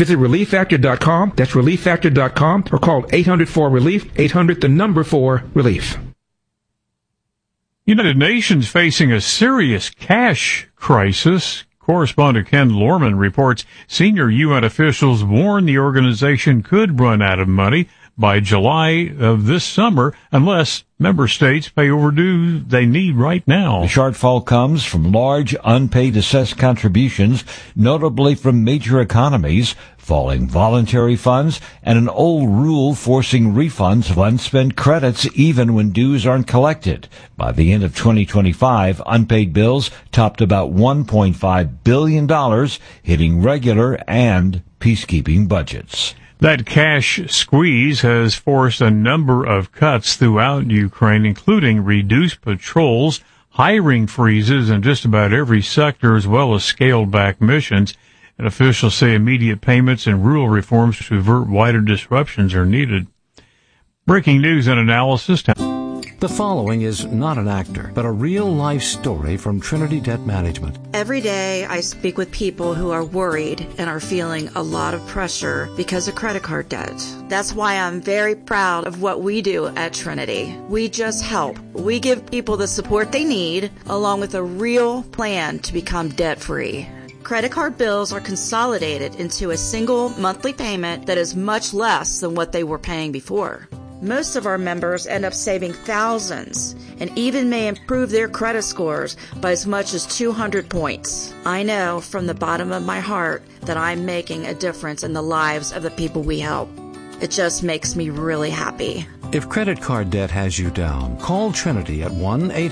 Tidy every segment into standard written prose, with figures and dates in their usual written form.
Visit ReliefFactor.com. That's ReliefFactor.com, or call 800-4RELIEF, 800-4-RELIEF. United Nations facing a serious cash crisis. Correspondent Ken Lorman reports senior UN officials warn the organization could run out of money by July of this summer unless member states pay overdue they need right now. The shortfall comes from large unpaid assessed contributions, notably from major economies, falling voluntary funds, and an old rule forcing refunds of unspent credits even when dues aren't collected. By the end of 2025, unpaid bills topped about $1.5 billion, hitting regular and peacekeeping budgets. That cash squeeze has forced a number of cuts throughout Ukraine, including reduced patrols, hiring freezes in just about every sector, as well as scaled-back missions. And officials say immediate payments and rule reforms to avert wider disruptions are needed. Breaking news and analysis. The following is not an actor, but a real-life story from Trinity Debt Management. Every day I speak with people who are worried and are feeling a lot of pressure because of credit card debt. That's why I'm very proud of what we do at Trinity. We just help. We give people the support they need, along with a real plan to become debt-free. Credit card bills are consolidated into a single monthly payment that is much less than what they were paying before. Most of our members end up saving thousands and even may improve their credit scores by as much as 200 points. I know from the bottom of my heart that I'm making a difference in the lives of the people we help. It just makes me really happy. If credit card debt has you down, call Trinity at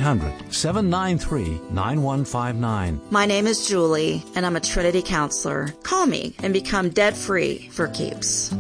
1-800-793-9159. My name is Julie, and I'm a Trinity counselor. Call me and become debt-free for keeps.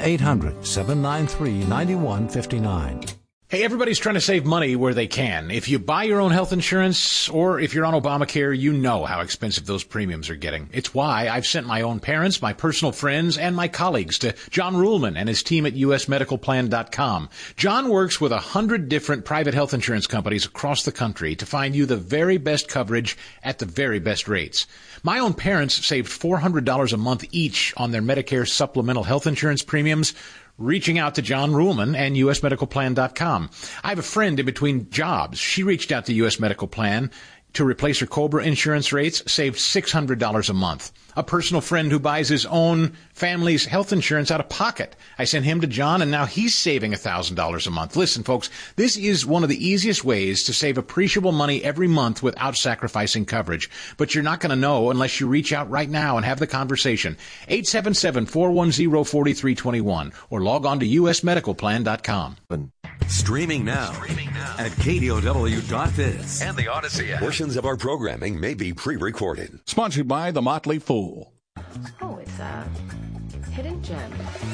1-800-793-9159. Hey, everybody's trying to save money where they can. If you buy your own health insurance or if you're on Obamacare, you know how expensive those premiums are getting. It's why I've sent my own parents, my personal friends, and my colleagues to John Ruhlman and his team at usmedicalplan.com. John works with 100 different private health insurance companies across the country to find you the very best coverage at the very best rates. My own parents saved $400 a month each on their Medicare supplemental health insurance premiums, reaching out to John Ruhlman and usmedicalplan.com. I have a friend in between jobs. She reached out to US Medical Plan to replace her COBRA insurance rates, saved $600 a month. A personal friend who buys his own family's health insurance out of pocket. I sent him to John, and now he's saving $1,000 a month. Listen, folks, this is one of the easiest ways to save appreciable money every month without sacrificing coverage. But you're not going to know unless you reach out right now and have the conversation. 877-410-4321 or log on to usmedicalplan.com. Streaming now at KDOW.biz and the Odyssey app. Portions of our programming may be pre-recorded. Sponsored by The Motley Fool. Oh, it's a hidden gem.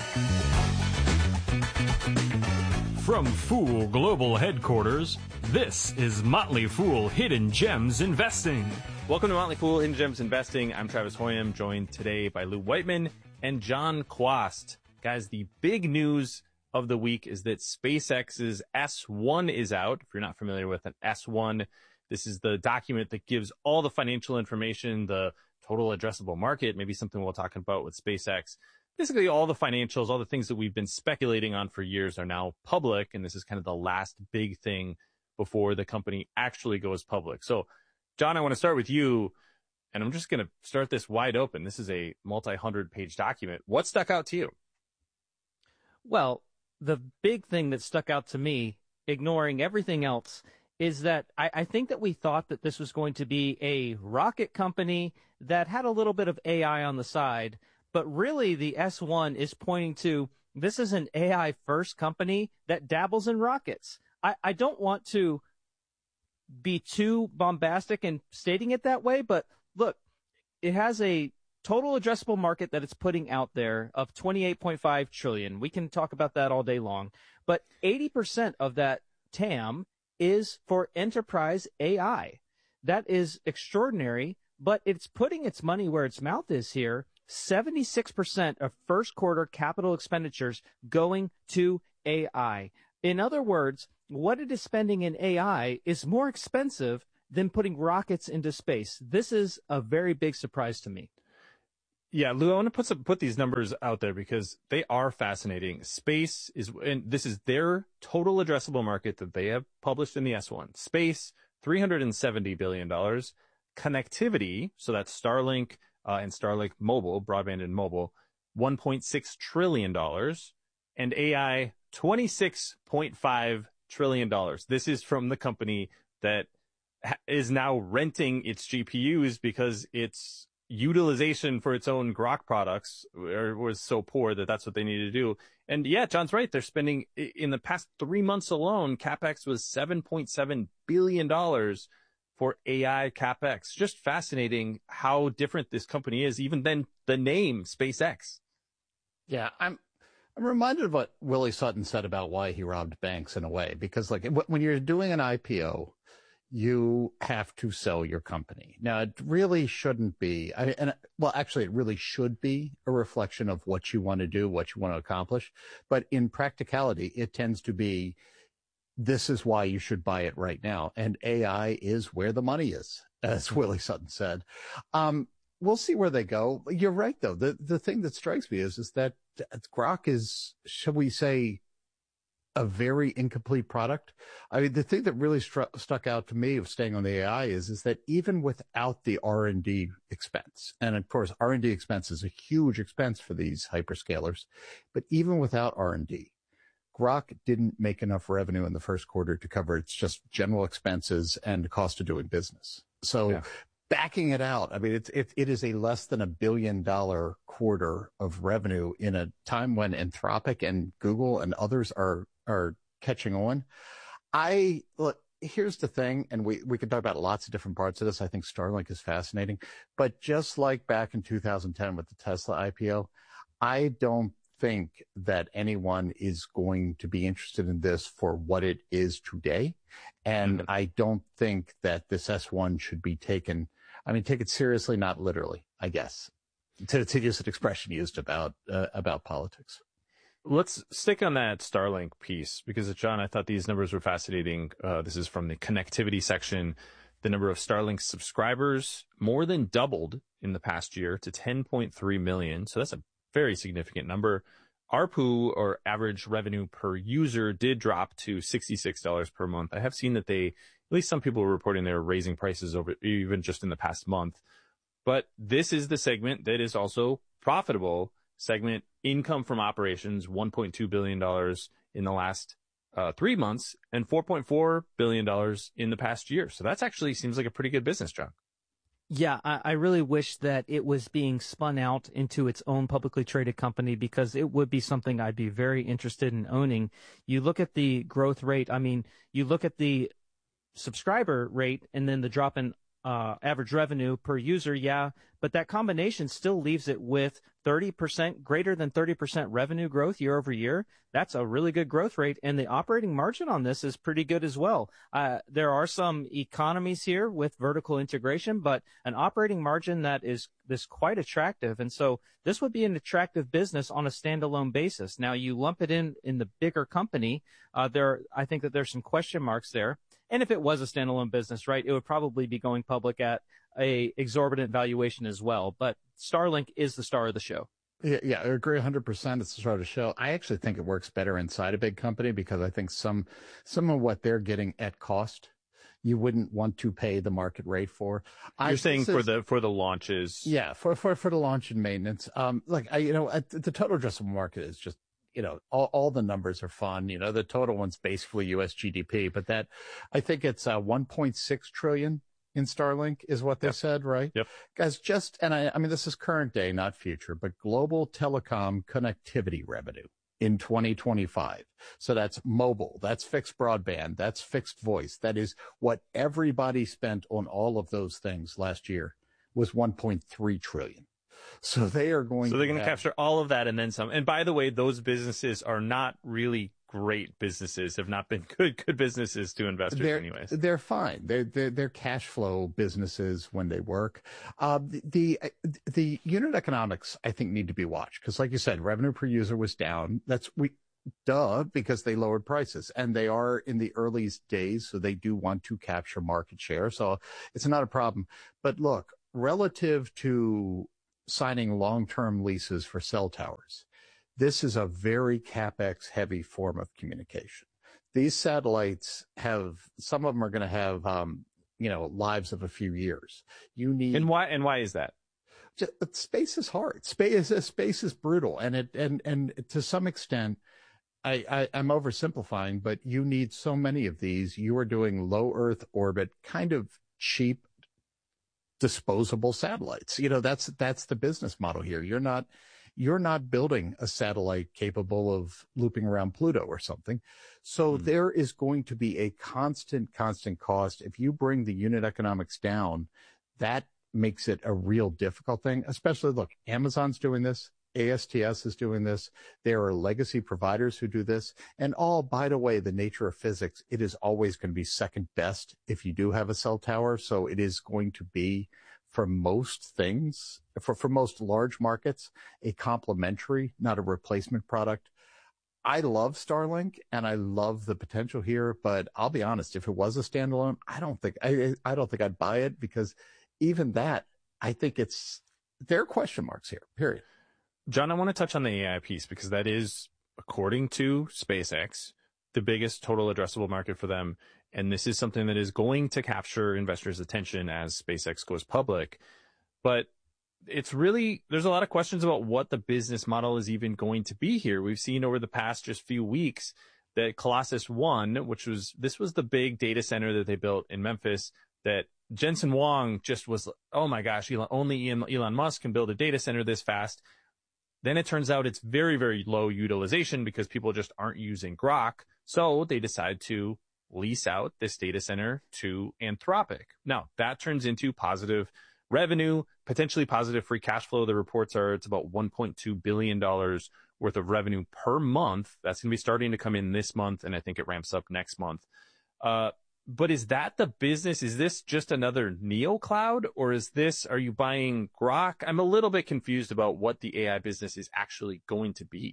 From Fool Global Headquarters, this is Motley Fool Hidden Gems Investing. Welcome to Motley Fool Hidden Gems Investing. I'm Travis Hoyam, joined today by Lou Whiteman and John Quast. Guys, the big news of the week is that SpaceX's S1 is out. If you're not familiar with an S1, this is the document that gives all the financial information, the total addressable market, maybe something we'll talk about with SpaceX. Basically, all the financials, all the things that we've been speculating on for years are now public, and this is kind of the last big thing before the company actually goes public. So, John, I want to start with you, and I'm just going to start this wide open. This is a multi-100-page document. What stuck out to you? Well, the big thing that stuck out to me, ignoring everything else, is that I think that we thought that this was going to be a rocket company that had a little bit of AI on the side, but really the S1 is pointing to this is an AI-first company that dabbles in rockets. I don't want to be too bombastic in stating it that way, but look, it has a total addressable market that it's putting out there of $28.5 trillion. We can talk about that all day long, but 80% of that TAM is for enterprise AI. That is extraordinary, but it's putting its money where its mouth is here. 76% of first quarter capital expenditures going to AI. In other words, what it is spending in AI is more expensive than putting rockets into space. This is a very big surprise to me. Yeah, Lou, I want to put these numbers out there because they are fascinating. Space is, and this is their total addressable market that they have published in the S1. Space, $370 billion. Connectivity, so that's Starlink and Starlink Mobile, broadband and mobile, $1.6 trillion. And AI, $26.5 trillion. This is from the company that is now renting its GPUs because its utilization for its own Grok products was so poor that that's what they needed to do. And yeah, John's right. They're spending, in the past 3 months alone, CapEx was $7.7 billion for AI CapEx. Just fascinating how different this company is, even than the name SpaceX. Yeah, I'm reminded of what Willie Sutton said about why he robbed banks in a way, because like when you're doing an IPO, you have to sell your company. Now, it really shouldn't be, actually, it really should be a reflection of what you want to do, what you want to accomplish. But in practicality, it tends to be, this is why you should buy it right now. And AI is where the money is, as Willie Sutton said. We'll see where they go. You're right, though. The thing that strikes me is that Grok is, shall we say, a very incomplete product. I mean, the thing that really stuck out to me of staying on the AI is that even without the R&D expense, and of course, R&D expense is a huge expense for these hyperscalers, but even without R&D, Grok didn't make enough revenue in the first quarter to cover its just general expenses and the cost of doing business. So yeah. Backing it out, I mean, it is a less than $1 billion quarter of revenue in a time when Anthropic and Google and others are catching on. Look, here's the thing, and we could talk about lots of different parts of this. I think Starlink is fascinating, but just like back in 2010 with the Tesla IPO, I don't think that anyone is going to be interested in this for what it is today. And I don't think that this S1 should be taken, take it seriously, not literally, I guess, to use an expression used about politics. Let's stick on that Starlink piece because, John, I thought these numbers were fascinating. This is from the connectivity section. The number of Starlink subscribers more than doubled in the past year to 10.3 million. So that's a very significant number. ARPU, or average revenue per user, did drop to $66 per month. I have seen that at least some people were reporting they're raising prices over even just in the past month. But this is the segment that is also profitable segment. Income from operations, $1.2 billion in the last 3 months and $4.4 billion in the past year. So that's actually seems like a pretty good business, John. Yeah, I really wish that it was being spun out into its own publicly traded company because it would be something I'd be very interested in owning. You look at the growth rate. You look at the subscriber rate and then the drop in average revenue per user. Yeah, but that combination still leaves it with 30%, greater than 30% revenue growth year over year. That's a really good growth rate. And the operating margin on this is pretty good as well. There are some economies here with vertical integration, but an operating margin that is quite attractive. And so this would be an attractive business on a standalone basis. Now you lump it in the bigger company. I think that there's some question marks there. And if it was a standalone business, right, it would probably be going public at a exorbitant valuation as well. But Starlink is the star of the show. Yeah, I agree 100%. It's the star of the show. I actually think it works better inside a big company because I think some of what they're getting at cost, you wouldn't want to pay the market rate for. You're saying for the launches? Yeah, for the launch and maintenance. The total addressable market is just, all the numbers are fun. The total one's basically US GDP, but that, I think it's 1.6 trillion in Starlink is what they said, right? Yep. Guys, this is current day, not future, but global telecom connectivity revenue in 2025. So that's mobile, that's fixed broadband, that's fixed voice. That is what everybody spent on all of those things last year was 1.3 trillion. So they're going to capture all of that and then some. And by the way, those businesses are not really great businesses, have not been good businesses to investors anyways. They're fine. They're cash flow businesses when they work. The unit economics, I think, need to be watched because, like you said, revenue per user was down. Because they lowered prices and they are in the early days. So they do want to capture market share. So it's not a problem. But look, relative to signing long-term leases for cell towers. This is a very CapEx heavy form of communication. These satellites some of them are going to have, lives of a few years. And why is that? Space is hard. Space is brutal. And to some extent, I'm oversimplifying, but you need so many of these. You are doing low Earth orbit, kind of cheap, disposable satellites. That's the business model here. You're not building a satellite capable of looping around Pluto or something. So there is going to be a constant cost. If you bring the unit economics down, that makes it a real difficult thing, especially look, Amazon's doing this. ASTS is doing this. There are legacy providers who do this. And by the way, the nature of physics, it is always going to be second best if you do have a cell tower. So it is going to be, for most things, for most large markets, a complementary, not a replacement product. I love Starlink and I love the potential here, but I'll be honest, if it was a standalone, I don't think I'd buy it, because even that, I think there are question marks here, period. John, I want to touch on the AI piece, because that is, according to SpaceX, the biggest total addressable market for them. And this is something that is going to capture investors' attention as SpaceX goes public. But there's a lot of questions about what the business model is even going to be here. We've seen over the past just few weeks that Colossus One, this was the big data center that they built in Memphis, that Jensen Huang just was, oh my gosh, only Elon Musk can build a data center this fast. Then it turns out it's very, very low utilization because people just aren't using Grok. So they decide to lease out this data center to Anthropic. Now, that turns into positive revenue, potentially positive free cash flow. The reports are it's about $1.2 billion worth of revenue per month. That's going to be starting to come in this month, and I think it ramps up next month. But is that the business? Is this just another NeoCloud, or are you buying Grok? I'm a little bit confused about what the AI business is actually going to be.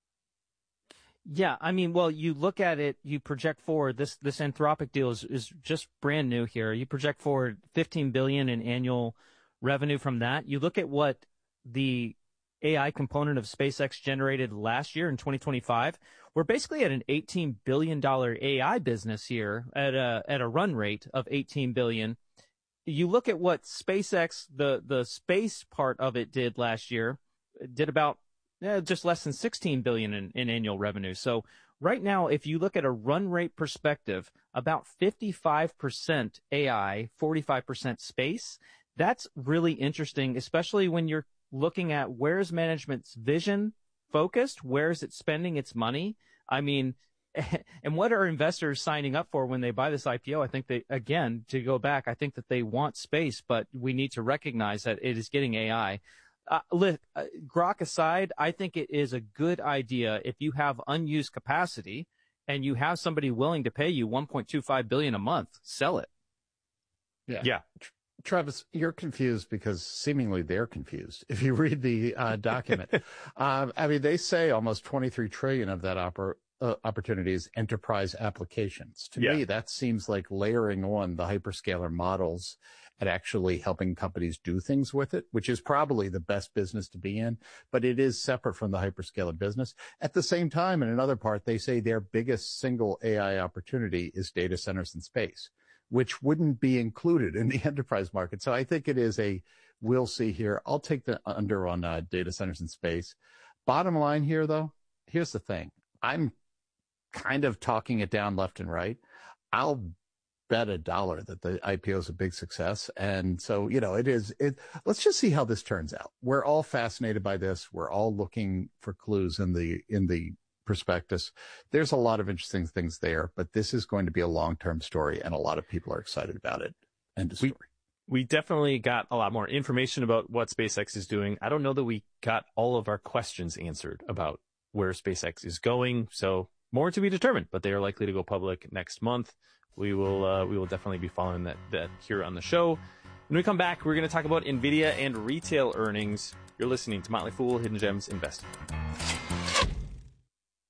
Yeah, I mean, well, you look at it, you project forward, this Anthropic deal is just brand new here. You project forward $15 billion in annual revenue from that. You look at what the AI component of SpaceX generated last year in 2025. We're basically at an $18 billion AI business here at a run rate of $18 billion. You look at what SpaceX, the space part of it did last year, did about just less than $16 billion in annual revenue. So right now, if you look at a run rate perspective, about 55% AI, 45% space. That's really interesting, especially when you're looking at where's management's vision focused, where is it spending its money? I mean, and what are investors signing up for when they buy this IPO? I think to go back, I think that they want space, but we need to recognize that it is getting AI. Grok aside, I think it is a good idea if you have unused capacity and you have somebody willing to pay you $1.25 billion a month, sell it. Yeah. Travis, you're confused because seemingly they're confused. If you read the document, I mean, they say almost 23 trillion of that opportunity is enterprise applications. To me, that seems like layering on the hyperscaler models and actually helping companies do things with it, which is probably the best business to be in, but it is separate from the hyperscaler business. At the same time, in another part, they say their biggest single AI opportunity is data centers in space, which wouldn't be included in the enterprise market. So I think it is we'll see here. I'll take the under on data centers in space. Bottom line here, though, here's the thing. I'm kind of talking it down left and right. I'll bet $1 that the IPO is a big success. And so, let's just see how this turns out. We're all fascinated by this. We're all looking for clues in the prospectus. There's a lot of interesting things there, but this is going to be a long-term story, and a lot of people are excited about it. End of story. We definitely got a lot more information about what SpaceX is doing. I don't know that we got all of our questions answered about where SpaceX is going, so more to be determined, but they are likely to go public next month. We will definitely be following that here on the show. When we come back, we're going to talk about NVIDIA and retail earnings. You're listening to Motley Fool, Hidden Gems Investing.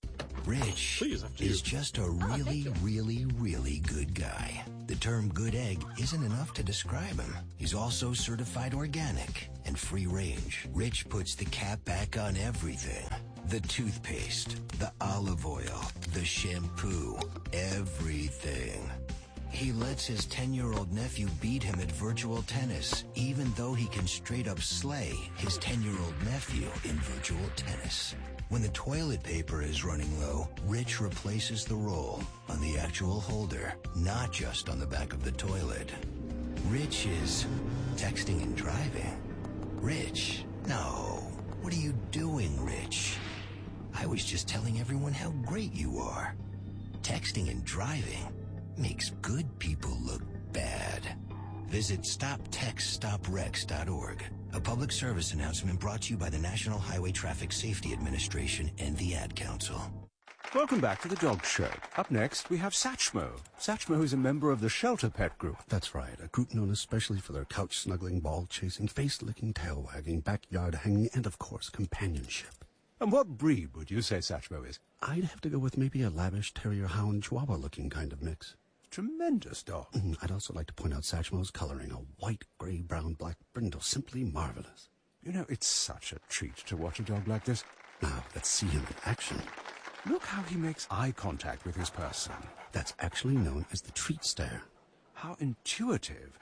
Rich is just a really good guy. The term good egg isn't enough to describe him. He's also certified organic and free range. Rich puts the cap back on everything. The toothpaste, the olive oil, the shampoo, everything. He lets his 10-year-old nephew beat him at virtual tennis, even though he can straight up slay his 10-year-old nephew in virtual tennis. When the toilet paper is running low, Rich replaces the roll on the actual holder, not just on the back of the toilet. Rich is texting and driving. Rich, no. What are you doing, Rich? I was just telling everyone how great you are. Texting and driving makes good people look bad. Visit StopTextStopWrecks.org. A public service announcement brought to you by the National Highway Traffic Safety Administration and the Ad Council. Welcome back to the Dog Show. Up next, we have Satchmo. Satchmo is a member of the Shelter Pet Group. That's right, a group known especially for their couch-snuggling, ball-chasing, face-licking, tail-wagging, backyard-hanging, and, of course, companionship. And what breed would you say Satchmo is? I'd have to go with maybe a lavish terrier-hound chihuahua-looking kind of mix. Tremendous dog. I'd also like to point out Satchmo's coloring, a white, gray, brown, black brindle, simply marvelous. You know, it's such a treat to watch a dog like this. Now, let's see him in action. Look how he makes eye contact with his person. That's actually known as the treat stare. How intuitive.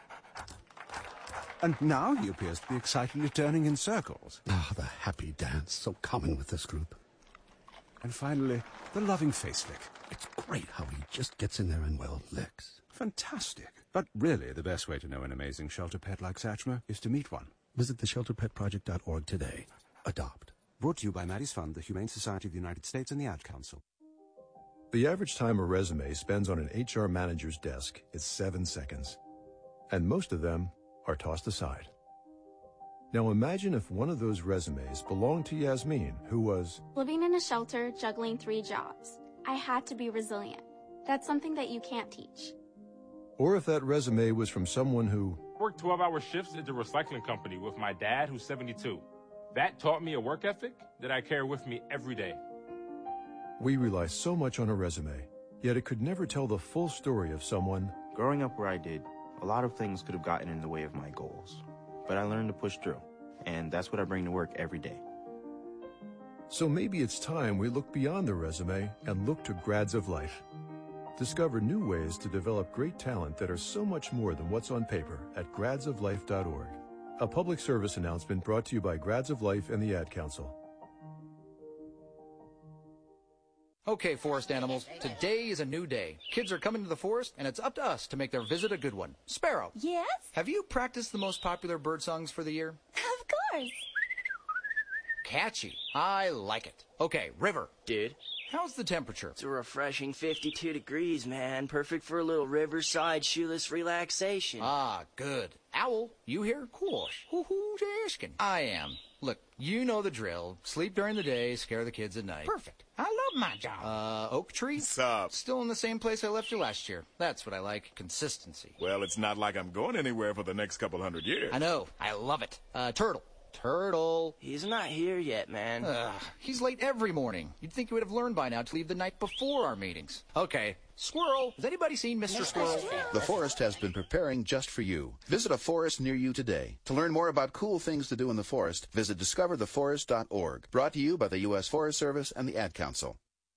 And now he appears to be excitedly turning in circles. Ah, the happy dance, so common with this group. And finally, the loving face lick. It's great how he just gets in there and, well, licks. Fantastic. But really, the best way to know an amazing shelter pet like Satchmo is to meet one. Visit theshelterpetproject.org today. Adopt. Brought to you by Maddie's Fund, the Humane Society of the United States, and the Ad Council. The average time a resume spends on an HR manager's desk is 7 seconds. And most of them are tossed aside. Now imagine if one of those resumes belonged to Yasmin, who was living in a shelter, juggling 3 jobs. I had to be resilient. That's something that you can't teach. Or if that resume was from someone who worked 12-hour shifts at the recycling company with my dad, who's 72. That taught me a work ethic that I carry with me every day. We rely so much on a resume, yet it could never tell the full story of someone. Growing up where I did, a lot of things could have gotten in the way of my goals. But I learned to push through, and that's what I bring to work every day. So maybe it's time we look beyond the resume and look to Grads of Life. Discover new ways to develop great talent that are so much more than what's on paper at gradsoflife.org. A public service announcement brought to you by Grads of Life and the Ad Council. Okay, forest animals, today is a new day. Kids are coming to the forest, and it's up to us to make their visit a good one. Sparrow. Yes? Have you practiced the most popular bird songs for the year? Of course. Catchy. I like it. Okay, River. Dude. How's the temperature? It's a refreshing 52 degrees, man. Perfect for a little riverside shoeless relaxation. Ah, good. Owl, you here? Cool. Who's asking? I am. Look, you know the drill. Sleep during the day, scare the kids at night. Perfect. I love my job. Oak Tree? Sup? Still in the same place I left you last year. That's what I like. Consistency. Well, it's not like I'm going anywhere for the next couple hundred years. I know. I love it. Turtle. Turtle. He's not here yet, man. He's late every morning. You'd think he would have learned by now to leave the night before our meetings. Okay. Squirrel. Has anybody seen Mr. Squirrel? The forest has been preparing just for you. Visit a forest near you today. To learn more about cool things to do in the forest, visit discovertheforest.org. Brought to you by the U.S. Forest Service and the Ad Council.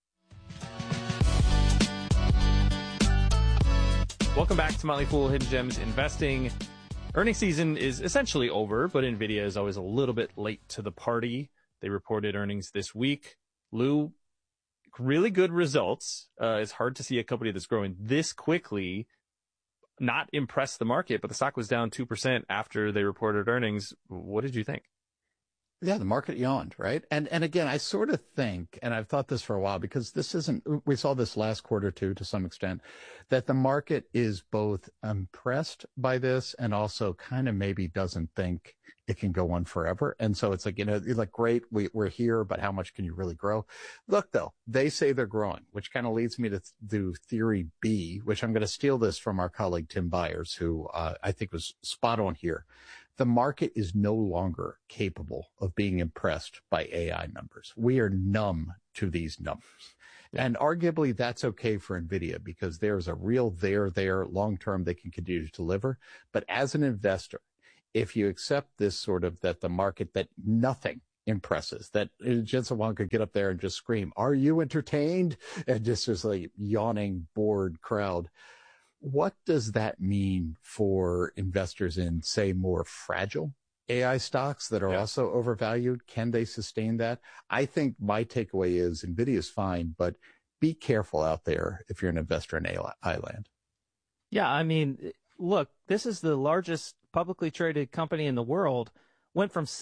Welcome back to Motley Fool Hidden Gems Investing. Earnings season is essentially over, but NVIDIA is always a little bit late to the party. They reported earnings this week. Lou, really good results. It's hard to see a company that's growing this quickly not impress the market, but the stock was down 2% after they reported earnings. What did you think? Yeah, the market yawned, right? And again, I sort of think, and I've thought this for a while, because this isn't, we saw this last quarter too, to some extent, that the market is both impressed by this and also kind of maybe doesn't think it can go on forever. And so it's like, you know, like, great, we're here, but how much can you really grow? Look, though, they say they're growing, which kind of leads me to do theory B, which I'm going to steal this from our colleague Tim Byers, who I think was spot on here. The market is no longer capable of being impressed by AI numbers. We are numb to these numbers. And arguably that's okay for NVIDIA because there's a real there long-term they can continue to deliver. But as an investor, if you accept this sort of that the market, that nothing impresses, that Jensen Huang could get up there and just scream, "Are you entertained?" And just there's like yawning, bored crowd. What does that mean for investors in, say, more fragile AI stocks that are also overvalued? Can they sustain that? I think my takeaway is NVIDIA is fine, but be careful out there if you're an investor in AI land. Yeah, I mean, look, this is the largest publicly traded company in the world. Went from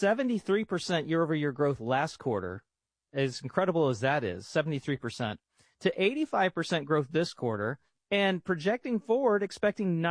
73% year-over-year growth last quarter, as incredible as that is, 73%, to 85% growth this quarter, and projecting forward, expecting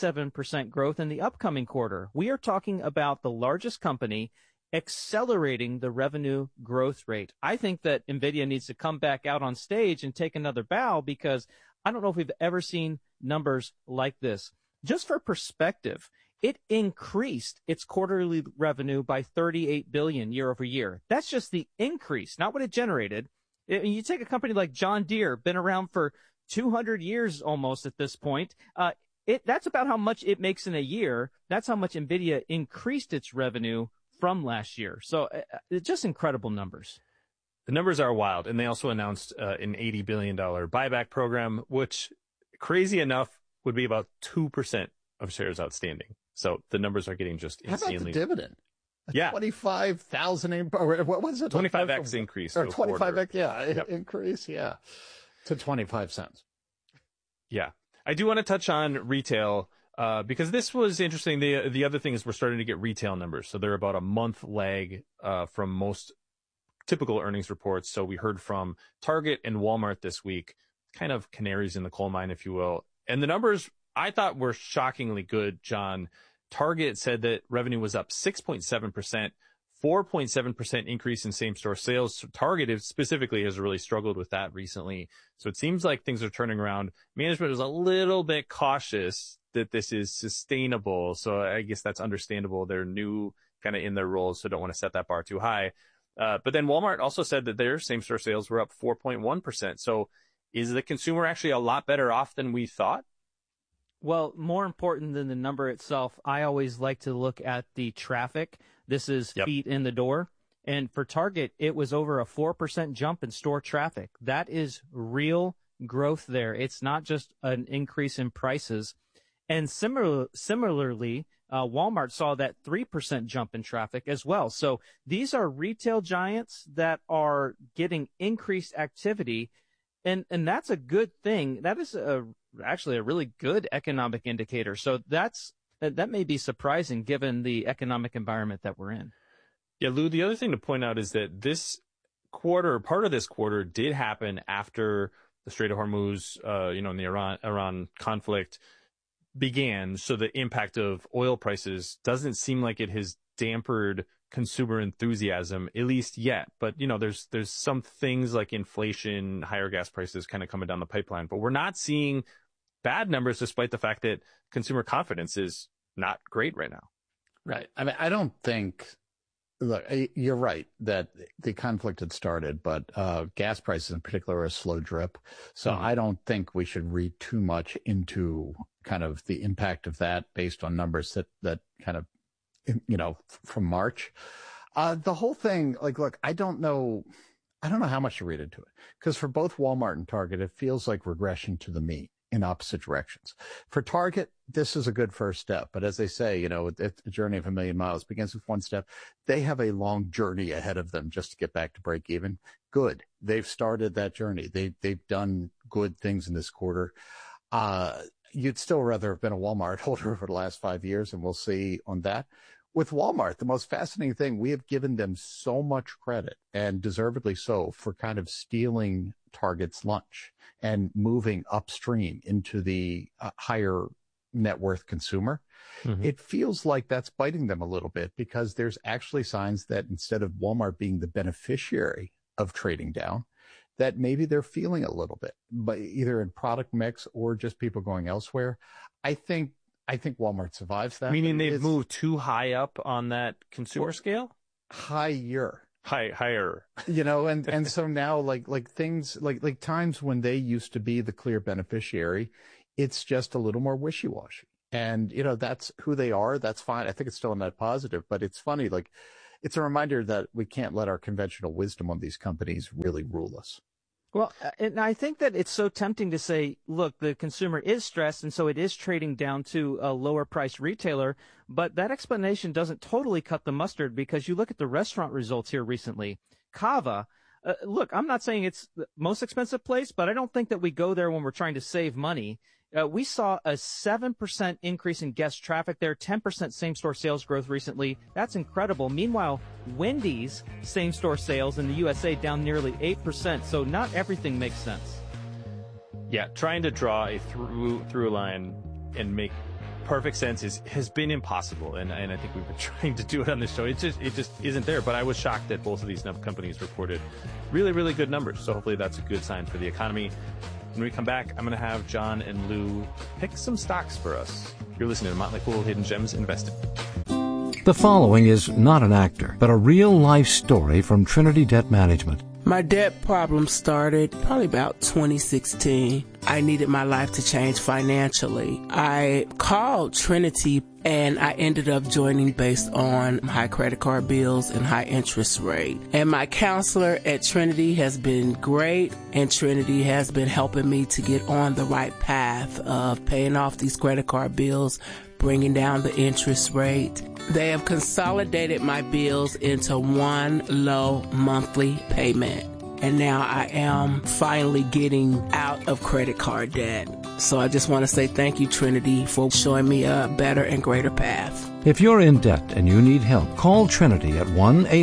97% growth in the upcoming quarter. We are talking about the largest company accelerating the revenue growth rate. I think that NVIDIA needs to come back out on stage and take another bow because I don't know if we've ever seen numbers like this. Just for perspective, it increased its quarterly revenue by $38 billion year over year. That's just the increase, not what it generated. You take a company like John Deere, been around for 200 years almost at this point. That's about how much it makes in a year. That's how much NVIDIA increased its revenue from last year. So it's just incredible numbers. The numbers are wild. And they also announced an $80 billion buyback program, which crazy enough would be about 2% of shares outstanding. So the numbers are getting just insanely. How about the dividend? Yeah. 25,000, what was it? 25x increase. Or 25x, increase, to 25 cents. Yeah. I do want to touch on retail because this was interesting. The other thing is we're starting to get retail numbers. So they're about a month lag from most typical earnings reports. So we heard from Target and Walmart this week, kind of canaries in the coal mine, if you will. And the numbers I thought were shockingly good, John. Target said that revenue was up 6.7%, 4.7% increase in same-store sales. So Target specifically has really struggled with that recently. So it seems like things are turning around. Management is a little bit cautious that this is sustainable. So I guess that's understandable. They're new kind of in their roles, so don't want to set that bar too high. But then Walmart also said that their same-store sales were up 4.1%. So is the consumer actually a lot better off than we thought? Well, more important than the number itself, I always like to look at the traffic. This is feet in the door. And for Target, it was over a 4% jump in store traffic. That is real growth there. It's not just an increase in prices. And similarly, Walmart saw that 3% jump in traffic as well. So these are retail giants that are getting increased activity. And that's a good thing. That is actually a really good economic indicator. So that may be surprising given the economic environment that we're in. Yeah, Lou, the other thing to point out is that this quarter, part of this quarter did happen after the Strait of Hormuz, and the Iran conflict began. So the impact of oil prices doesn't seem like it has dampered consumer enthusiasm, at least yet. But, there's some things like inflation, higher gas prices kind of coming down the pipeline. But we're not seeing bad numbers despite the fact that consumer confidence is not great right now. Right. I mean, I don't think, look, you're right that the conflict had started, but gas prices in particular are a slow drip. So I don't think we should read too much into kind of the impact of that based on numbers that kind of, from March. The whole thing, look, I don't know how much to read into it because for both Walmart and Target, it feels like regression to the mean in opposite directions. For Target, this is a good first step. But as they say, it's a journey of 1,000,000 miles begins with one step. They have a long journey ahead of them just to get back to break even. Good. They've started that journey. They've done good things in this quarter. You'd still rather have been a Walmart holder for the last 5 years, and we'll see on that. With Walmart, the most fascinating thing, we have given them so much credit, and deservedly so, for kind of stealing Target's lunch and moving upstream into the higher net worth consumer. Mm-hmm. It feels like that's biting them a little bit because there's actually signs that instead of Walmart being the beneficiary of trading down, that maybe they're feeling a little bit, but either in product mix or just people going elsewhere. I think Walmart survives that. Meaning they've moved too high up on that consumer scale? Higher. higher. And so now like things like times when they used to be the clear beneficiary, it's just a little more wishy-washy. And, that's who they are. That's fine. I think it's still a net positive, but it's funny. Like, it's a reminder that we can't let our conventional wisdom on these companies really rule us. Well, and I think that it's so tempting to say, look, the consumer is stressed, and so it is trading down to a lower-priced retailer. But that explanation doesn't totally cut the mustard, because you look at the restaurant results here recently. Cava, look, I'm not saying it's the most expensive place, but I don't think that we go there when we're trying to save money. We saw a 7% increase in guest traffic there, 10% same-store sales growth recently. That's incredible. Meanwhile, Wendy's same-store sales in the USA down nearly 8%, so not everything makes sense. Yeah, trying to draw a through line and make perfect sense has been impossible, and I think we've been trying to do it on this show. It just isn't there. But I was shocked that both of these companies reported really, really good numbers, so hopefully that's a good sign for the economy. When we come back, I'm going to have John and Lou pick some stocks for us. You're listening to Motley Fool Hidden Gems Investing. The following is not an actor, but a real-life story from Trinity Debt Management. My debt problem started probably about 2016. I needed my life to change financially. I called Trinity and I ended up joining based on high credit card bills and high interest rate. And my counselor at Trinity has been great, and Trinity has been helping me to get on the right path of paying off these credit card bills, bringing down the interest rate. They have consolidated my bills into one low monthly payment. And now I am finally getting out of credit card debt. So I just want to say thank you, Trinity, for showing me a better and greater path. If you're in debt and you need help, call Trinity at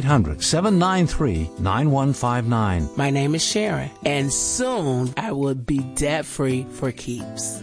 1-800-793-9159. My name is Sharon, and soon I will be debt-free for keeps.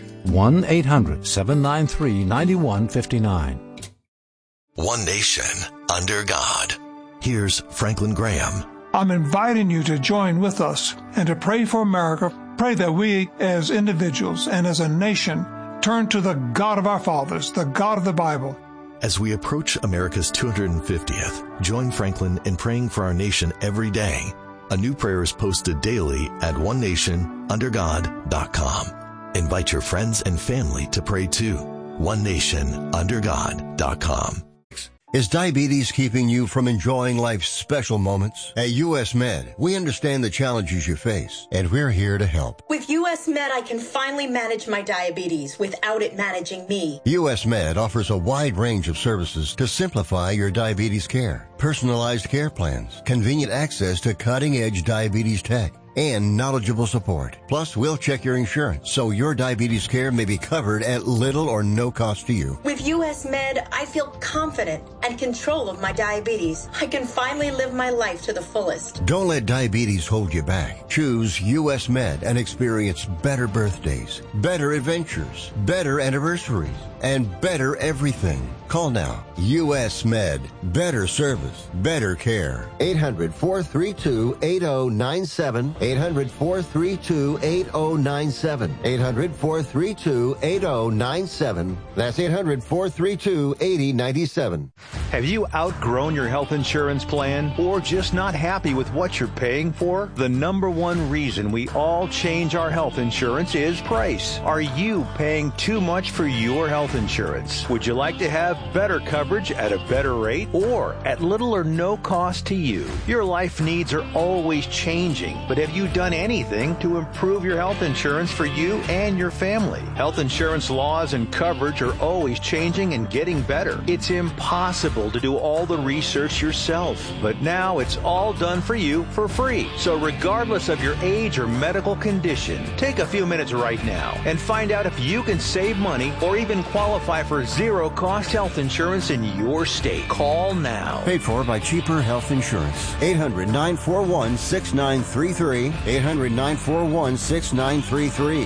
1-800-793-9159. One nation, under God. Here's Franklin Graham. I'm inviting you to join with us and to pray for America. Pray that we as individuals and as a nation turn to the God of our fathers, the God of the Bible. As we approach America's 250th, join Franklin in praying for our nation every day. A new prayer is posted daily at onenationundergod.com. Invite your friends and family to pray too. onenationundergod.com. Is diabetes keeping you from enjoying life's special moments? At U.S. Med, we understand the challenges you face, and we're here to help. With U.S. Med, I can finally manage my diabetes without it managing me. U.S. Med offers a wide range of services to simplify your diabetes care. Personalized care plans, convenient access to cutting-edge diabetes tech, and knowledgeable support. Plus, we'll check your insurance so your diabetes care may be covered at little or no cost to you. With U.S. Med, I feel confident and control of my diabetes. I can finally live my life to the fullest. Don't let diabetes hold you back. Choose U.S. Med and experience better birthdays, better adventures, better anniversaries, and better everything. Call now. U.S. Med. Better service. Better care. 800-432-8097. 800-432-8097. 800-432-8097. That's 800-432-8097. Have you outgrown your health insurance plan or just not happy with what you're paying for? The number one reason we all change our health insurance is price. Are you paying too much for your health insurance? Would you like to have better coverage at a better rate or at little or no cost to you? Your life needs are always changing, but have you done anything to improve your health insurance for you and your family? Health insurance laws and coverage are always changing and getting better. It's impossible to do all the research yourself, but now it's all done for you for free. So regardless of your age or medical condition, take a few minutes right now and find out if you can save money or even qualify for zero-cost health insurance in your state. Call now. Paid for by Cheaper Health Insurance. 800-941-6933. 800-941-6933.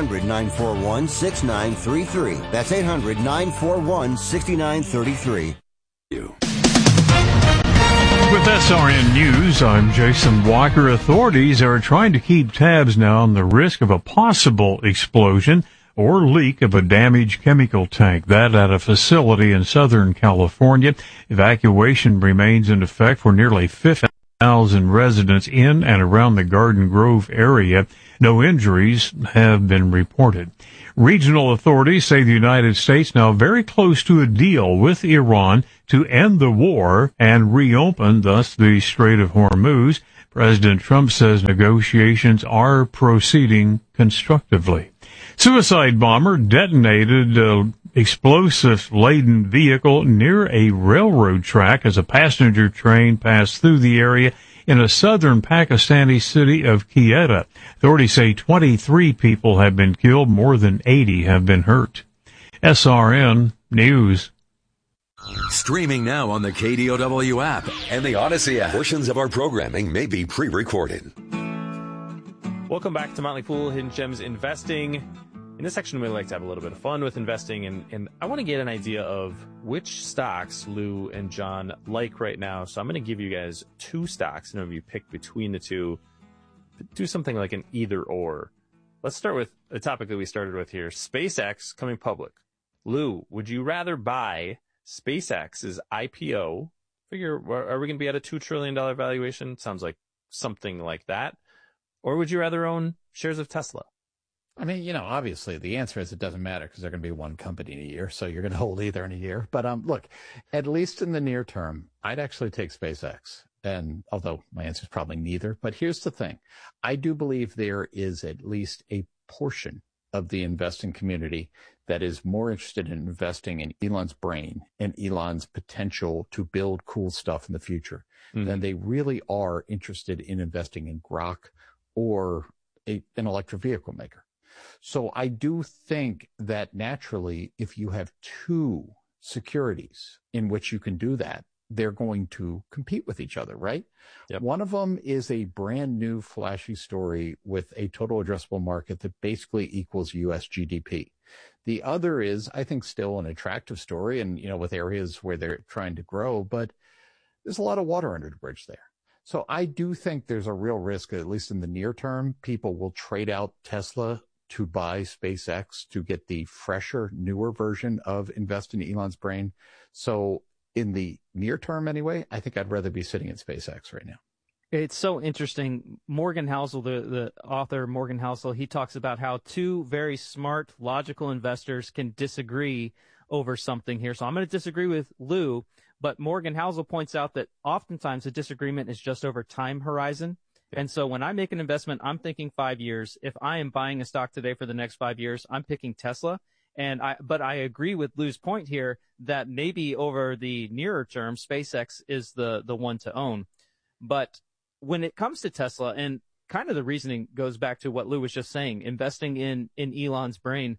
800-941-6933. That's 800-941-6933. With SRN News, I'm Jason Walker. Authorities are trying to keep tabs now on the risk of a possible explosion or leak of a damaged chemical tank. That at a facility in Southern California. Evacuation remains in effect for nearly 50 1,000 residents in and around the Garden Grove area. No injuries have been reported. Regional authorities say the United States now very close to a deal with Iran to end the war and reopen, thus, the Strait of Hormuz. President Trump says negotiations are proceeding constructively. Suicide bomber detonated explosive-laden vehicle near a railroad track as a passenger train passed through the area in a southern Pakistani city of Quetta. Authorities say 23 people have been killed, more than 80 have been hurt. SRN News. Streaming now on the KDOW app and the Odyssey app. Portions of our programming may be pre-recorded. Welcome back to Motley Fool Hidden Gems Investing. In this section, we like to have a little bit of fun with investing, and I want to get an idea of which stocks Lou and John like right now. So I'm going to give you guys two stocks, and if you pick between the two, do something like an either or. Let's start with the topic that we started with here, SpaceX coming public. Lou, would you rather buy SpaceX's IPO? Figure, are we going to be at a $2 trillion valuation? Sounds like something like that. Or would you rather own shares of Tesla? I mean, obviously the answer is it doesn't matter because they're going to be one company in a year. So you're going to hold either in a year. But look, at least in the near term, I'd actually take SpaceX. And although my answer is probably neither, but here's the thing. I do believe there is at least a portion of the investing community that is more interested in investing in Elon's brain and Elon's potential to build cool stuff in the future than they really are interested in investing in Grok or an electric vehicle maker. So I do think that naturally, if you have two securities in which you can do that, they're going to compete with each other, right? Yep. One of them is a brand new flashy story with a total addressable market that basically equals US GDP. The other is, I think, still an attractive story and, with areas where they're trying to grow, but there's a lot of water under the bridge there. So I do think there's a real risk, at least in the near term, people will trade out Tesla to buy SpaceX to get the fresher, newer version of invest in Elon's brain. So in the near term anyway, I think I'd rather be sitting at SpaceX right now. It's so interesting. Morgan Housel, the author Morgan Housel, he talks about how two very smart, logical investors can disagree over something here. So I'm going to disagree with Lou, but Morgan Housel points out that oftentimes a disagreement is just over time horizon. And so when I make an investment, I'm thinking 5 years. If I am buying a stock today for the next 5 years, I'm picking Tesla. But I agree with Lou's point here that maybe over the nearer term, SpaceX is the one to own. But when it comes to Tesla, and kind of the reasoning goes back to what Lou was just saying, investing in Elon's brain,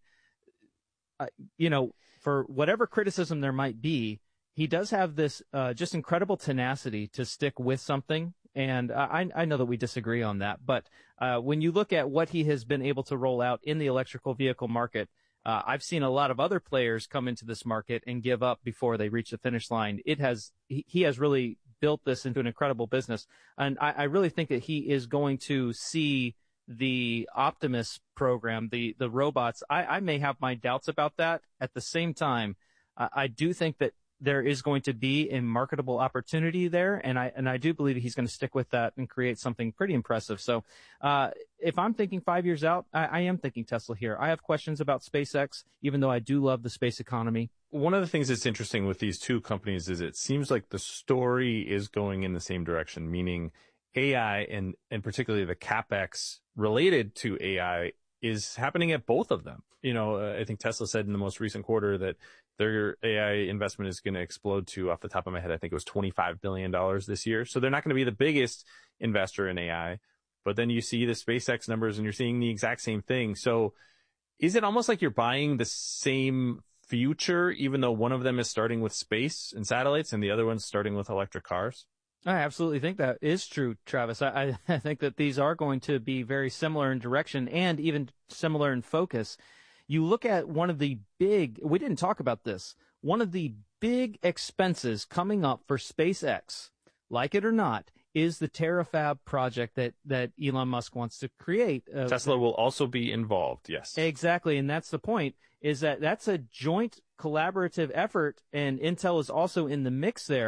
for whatever criticism there might be, he does have this just incredible tenacity to stick with something. And I know that we disagree on that. But when you look at what he has been able to roll out in the electrical vehicle market, I've seen a lot of other players come into this market and give up before they reach the finish line. He has really built this into an incredible business. And I really think that he is going to see the Optimus program, the robots. I may have my doubts about that. At the same time, I do think that there is going to be a marketable opportunity there, and I do believe he's going to stick with that and create something pretty impressive. So if I'm thinking 5 years out, I am thinking Tesla here. I have questions about SpaceX, even though I do love the space economy. One of the things that's interesting with these two companies is it seems like the story is going in the same direction, meaning AI and particularly the CapEx related to AI is happening at both of them. I think Tesla said in the most recent quarter that their AI investment is going to explode to, off the top of my head, I think it was $25 billion this year. So they're not going to be the biggest investor in AI. But then you see the SpaceX numbers and you're seeing the exact same thing. So is it almost like you're buying the same future, even though one of them is starting with space and satellites and the other one's starting with electric cars? I absolutely think that is true, Travis. I think that these are going to be very similar in direction and even similar in focus. You look at one of the big, we didn't talk about this, one of the big expenses coming up for SpaceX, like it or not, is the Terafab project that Elon Musk wants to create. Tesla will also be involved, yes. Exactly, and that's the point, is that that's a joint collaborative effort, and Intel is also in the mix there.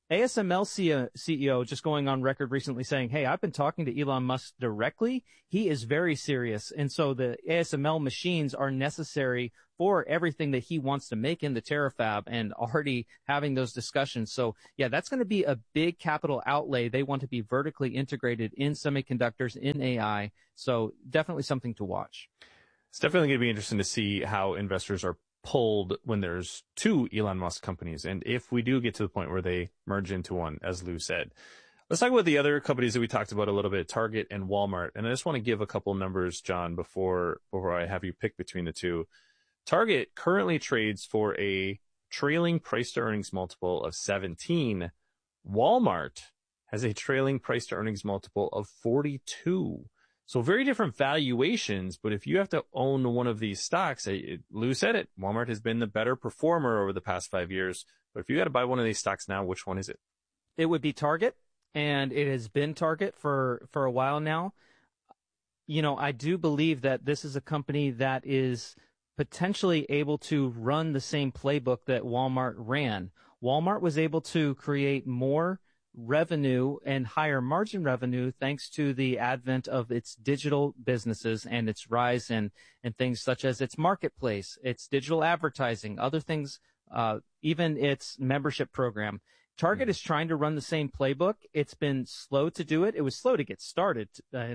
ASML CEO just going on record recently saying, hey, I've been talking to Elon Musk directly. He is very serious. And so the ASML machines are necessary for everything that he wants to make in the Terafab, and already having those discussions. So yeah, that's going to be a big capital outlay. They want to be vertically integrated in semiconductors, in AI. So definitely something to watch. It's definitely going to be interesting to see how investors are pulled when there's two Elon Musk companies, and if we do get to the point where they merge into one, as Lou said. Let's talk about the other companies that we talked about a little bit, Target and Walmart. And I just want to give a couple numbers, John, before I have you pick between the two. Target currently trades for a trailing price to earnings multiple of 17. Walmart has a trailing price to earnings multiple of 42. So very different valuations, but if you have to own one of these stocks, Lou said it, Walmart has been the better performer over the past 5 years. But if you got to buy one of these stocks now, which one is it? It would be Target, and it has been Target for a while now. You know, I do believe that this is a company that is potentially able to run the same playbook that Walmart ran. Walmart was able to create more revenue and higher margin revenue thanks to the advent of its digital businesses and its rise and things such as its marketplace, its digital advertising, other things, even its membership program. Target is trying to run the same playbook. It's been slow to do it. It was slow to get started,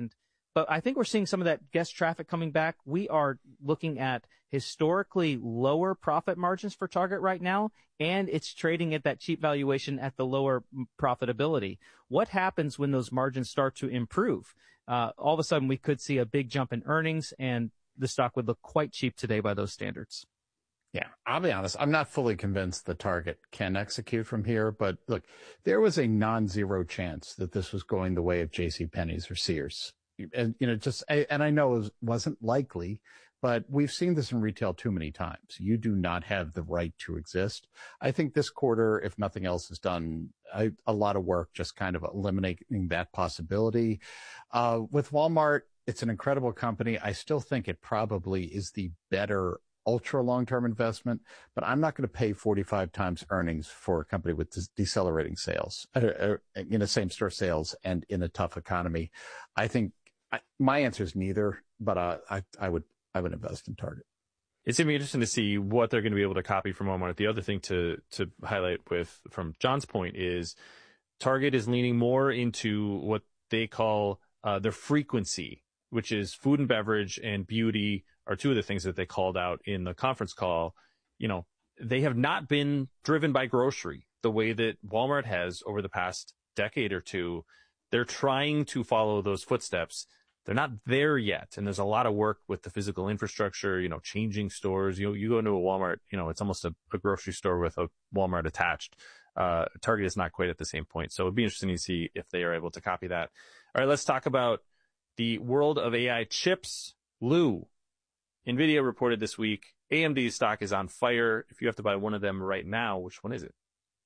but I think we're seeing some of that guest traffic coming back. We are looking at historically lower profit margins for Target right now, and it's trading at that cheap valuation at the lower profitability. What happens when those margins start to improve? All of a sudden, we could see a big jump in earnings, and the stock would look quite cheap today by those standards. Yeah, I'll be honest. I'm not fully convinced that Target can execute from here, but look, there was a non-zero chance that this was going the way of JCPenney's or Sears. And, you know, and I know it wasn't likely, but we've seen this in retail too many times. You do not have the right to exist. I think this quarter, if nothing else, has done a lot of work just kind of eliminating that possibility. With Walmart, it's an incredible company. I still think it probably is the better ultra long-term investment, but I'm not going to pay 45 times earnings for a company with decelerating sales, same-store sales, and in a tough economy. I think my answer is neither, but I would invest in Target. It's going to be interesting to see what they're going to be able to copy from Walmart. The other thing to highlight from John's point is Target is leaning more into what they call their frequency, which is food and beverage and beauty are two of the things that they called out in the conference call. You know, they have not been driven by grocery the way that Walmart has over the past decade or two. They're trying to follow those footsteps. They're not there yet. And there's a lot of work with the physical infrastructure, changing stores. You go into a Walmart, it's almost a grocery store with a Walmart attached. Target is not quite at the same point. So it'd be interesting to see if they are able to copy that. All right, let's talk about the world of AI chips. Lou, NVIDIA reported this week, AMD's stock is on fire. If you have to buy one of them right now, which one is it?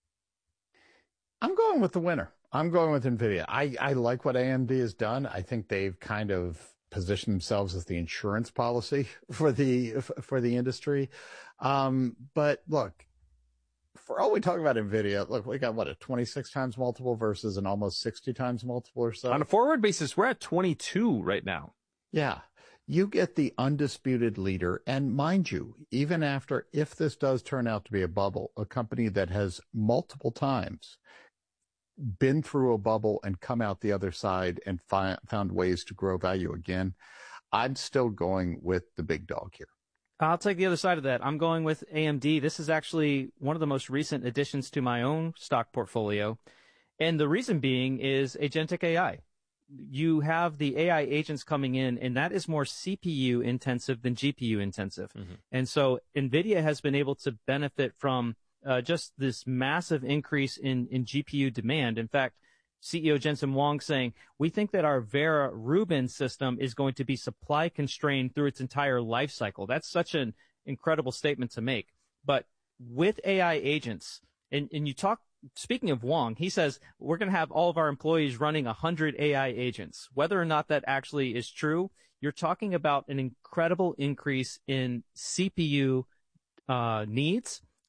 I'm going with the winner. I'm going with NVIDIA. I like what AMD has done. I think they've kind of positioned themselves as the insurance policy for the industry. But look, for all we talk about NVIDIA, look, we got a 26 times multiple versus an almost 60 times multiple or so. On a forward basis, we're at 22 right now. Yeah. You get the undisputed leader. And mind you, even if this does turn out to be a bubble, a company that has multiple times been through a bubble and come out the other side and found ways to grow value again, I'm still going with the big dog here. I'll take the other side of that. I'm going with AMD. This is actually one of the most recent additions to my own stock portfolio. And the reason being is agentic AI. You have the AI agents coming in, and that is more CPU intensive than GPU intensive. Mm-hmm. And so NVIDIA has been able to benefit from just this massive increase in GPU demand. In fact, CEO Jensen Huang saying, we think that our Vera Rubin system is going to be supply constrained through its entire life cycle. That's such an incredible statement to make. But with AI agents, and you talk, speaking of Huang, he says, we're going to have all of our employees running 100 AI agents. Whether or not that actually is true, you're talking about an incredible increase in CPU needs.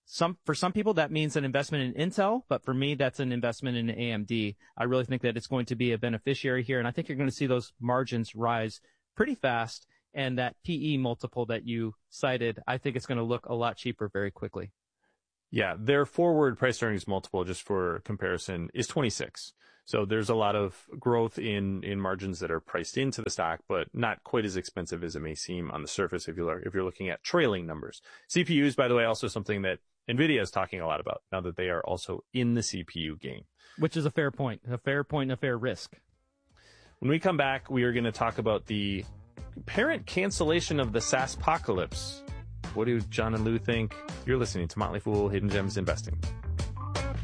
For some people, that means an investment in Intel, but for me, that's an investment in AMD. I really think that it's going to be a beneficiary here, and I think you're going to see those margins rise pretty fast, and that PE multiple that you cited, I think it's going to look a lot cheaper very quickly. Yeah, their forward price earnings multiple, just for comparison, is 26. So there's a lot of growth in margins that are priced into the stock, but not quite as expensive as it may seem on the surface if you're looking at trailing numbers. CPUs, by the way, also something that NVIDIA is talking a lot about now that they are also in the CPU game. Which is a fair point and a fair risk. When we come back, we are going to talk about the apparent cancellation of the SaaSpocalypse. What do John and Lou think? You're listening to Motley Fool Hidden Gems Investing.